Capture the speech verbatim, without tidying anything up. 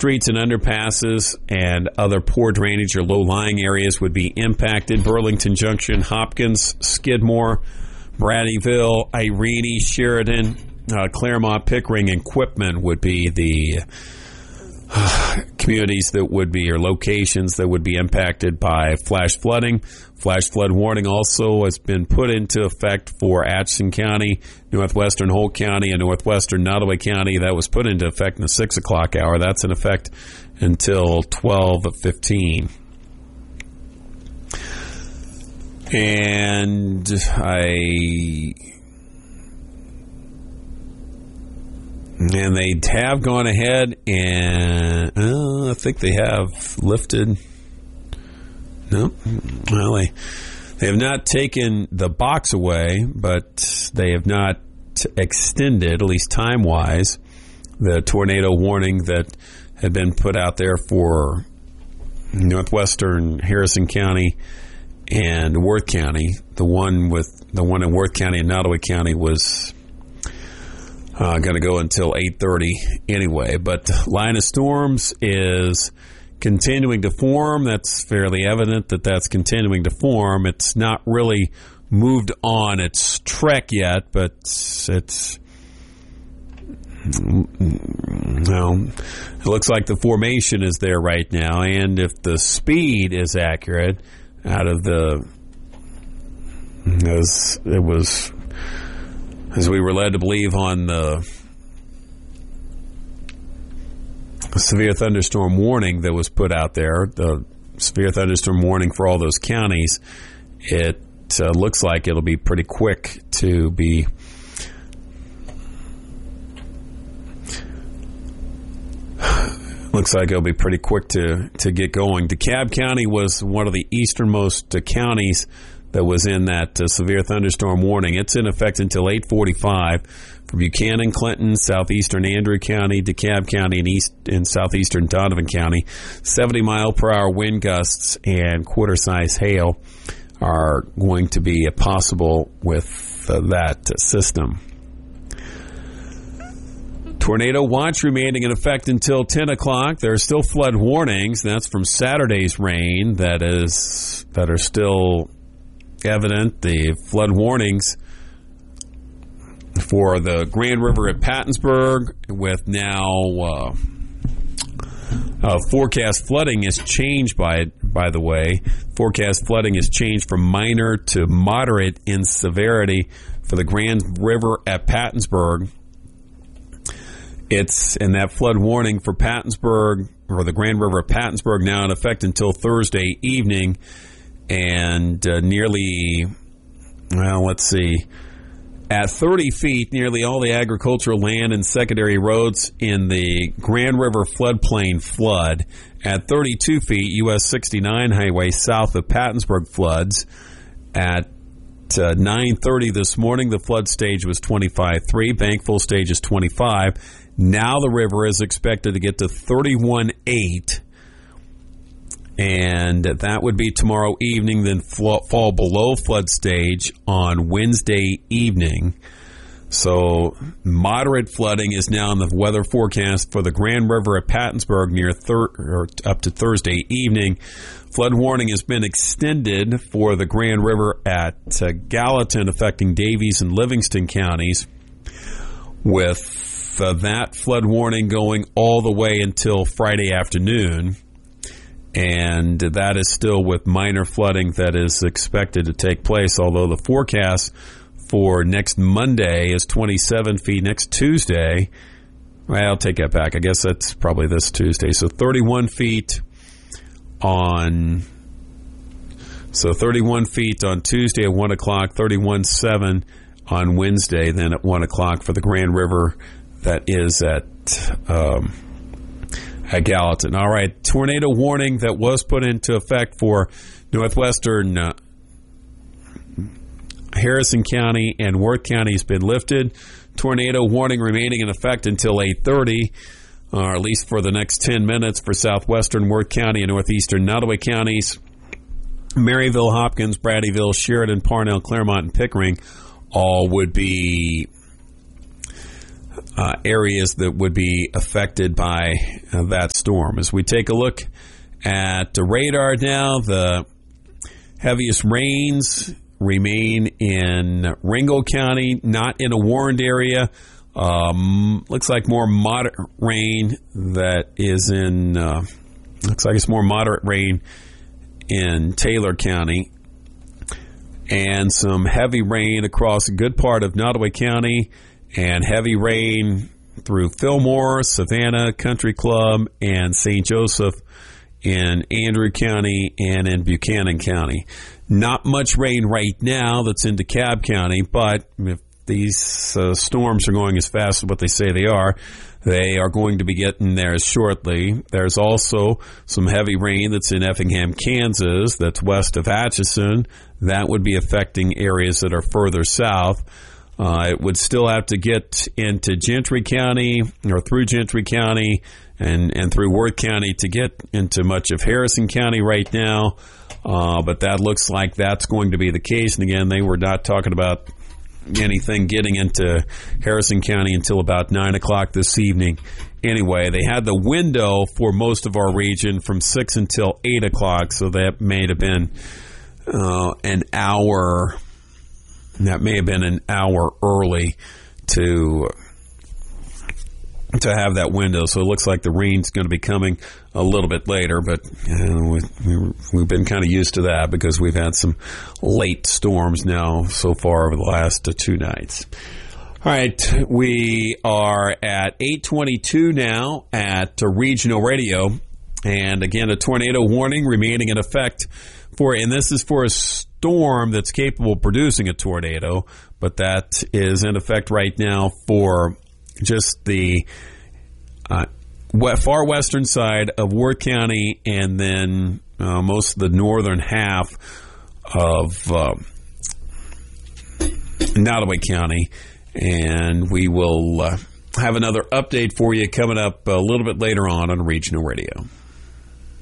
streets and underpasses and other poor drainage or low-lying areas would be impacted. Burlington Junction, Hopkins, Skidmore, Bradyville, Irene, Sheridan, uh, Claremont, Pickering, and Quitman would be the uh, communities that would be, or locations that would be impacted by flash flooding. Flash flood warning also has been put into effect for Atchison County, northwestern Holt County, and northwestern Nottoway County. That was put into effect in the six o'clock hour. That's in effect until twelve fifteen. And I... And they have gone ahead and uh, I think they have lifted. No, well, they, they have not taken the box away, but they have not extended, at least time-wise, the tornado warning that had been put out there for northwestern Harrison County and Worth County. The one with the one in Worth County and Nottoway County was Uh, going to go until eight thirty anyway. But line of storms is continuing to form. That's fairly evident that that's continuing to form. It's not really moved on its trek yet, but it's... Well, it looks like the formation is there right now, and if the speed is accurate, out of the... As it was... As we were led to believe on the severe thunderstorm warning that was put out there, the severe thunderstorm warning for all those counties, it uh, looks like it'll be pretty quick to be looks like it'll be pretty quick to, to get going. DeKalb County was one of the easternmost uh, counties that was in that uh, severe thunderstorm warning. It's in effect until eight forty-five for Buchanan, Clinton, southeastern Andrew County, DeKalb County, and east and southeastern Donovan County. seventy mile per hour wind gusts and quarter-size hail are going to be possible with uh, that uh, system. Tornado watch remaining in effect until ten o'clock. There are still flood warnings. That's from Saturday's rain that is that are still evident. The flood warnings for the Grand River at Pattonsburg, with now uh, uh, forecast flooding is changed by by the way. Forecast flooding is changed from minor to moderate in severity for the Grand River at Pattonsburg. It's in that flood warning for Pattonsburg, or the Grand River at Pattonsburg, now in effect until Thursday evening. And uh, nearly, well, let's see, at thirty feet, nearly all the agricultural land and secondary roads in the Grand River floodplain flood. At thirty-two feet, U S sixty-nine highway south of Pattonsburg floods. At uh, nine thirty this morning, the flood stage was twenty-five point three. Bankfull stage is twenty-five. Now the river is expected to get to thirty-one point eight. And that would be tomorrow evening, then fall below flood stage on Wednesday evening. So moderate flooding is now in the weather forecast for the Grand River at Pattonsburg near thir- or up to Thursday evening. Flood warning has been extended for the Grand River at uh, Gallatin, affecting Davies and Livingston counties, with uh, that flood warning going all the way until Friday afternoon. And that is still with minor flooding that is expected to take place, although the forecast for next Monday is twenty-seven feet. Next Tuesday, well, I'll take that back. I guess that's probably this Tuesday. So thirty-one feet on, so thirty-one feet on Tuesday at one o'clock, thirty-one point seven on Wednesday, then at one o'clock for the Grand River that is at... Um, At Gallatin. All right, tornado warning that was put into effect for northwestern uh, Harrison County and Worth County has been lifted. Tornado warning remaining in effect until eight thirty, or at least for the next ten minutes for southwestern Worth County and northeastern Nottoway counties. Maryville, Hopkins, Bradyville, Sheridan, Parnell, Claremont, and Pickering all would be uh, areas that would be affected by uh, that storm. As we take a look at the radar now, the heaviest rains remain in Ringgold County, not in a warned area. Um, looks like more moderate rain that is in, uh, looks like it's more moderate rain in Taylor County, and some heavy rain across a good part of Nottoway County, and heavy rain through Fillmore, Savannah Country Club, and Saint Joseph in Andrew County and in Buchanan County. Not much rain right now that's in DeKalb County, but if these uh, storms are going as fast as what they say they are, they are going to be getting there shortly. There's also some heavy rain that's in Effingham, Kansas, that's west of Atchison. That would be affecting areas that are further south. Uh, it would still have to get into Gentry County or through Gentry County and, and through Worth County to get into much of Harrison County right now. Uh, but that looks like that's going to be the case. And again, they were not talking about anything getting into Harrison County until about nine o'clock this evening. Anyway, they had the window for most of our region from six until eight o'clock, so that may have been uh, an hour. That may have been an hour early to to have that window. So it looks like the rain's going to be coming a little bit later, but you know, we, we, we've been kind of used to that because we've had some late storms now so far over the last uh, two nights. All right, we are at eight twenty-two now at uh, Regional Radio, and again, a tornado warning remaining in effect for, and this is for a storm that's capable of producing a tornado, but that is in effect right now for just the uh, far western side of Worth County, and then uh, most of the northern half of uh, Nottoway County. And we will uh, have another update for you coming up a little bit later on on Regional Radio.